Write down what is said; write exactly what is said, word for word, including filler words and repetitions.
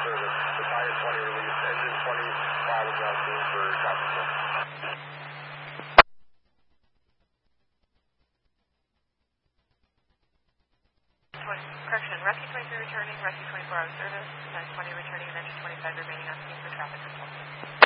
service. Battalion twenty released. Engine twenty-five is on scene for traffic control. Correction, Rescue twenty-three returning, Rescue twenty-four out of service, Battalion twenty returning, and Engine twenty-five remaining on scene for traffic control.